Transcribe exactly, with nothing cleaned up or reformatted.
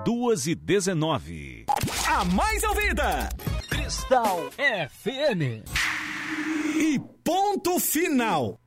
duas e dezenove. A mais ouvida, Cristal F M. E ponto final.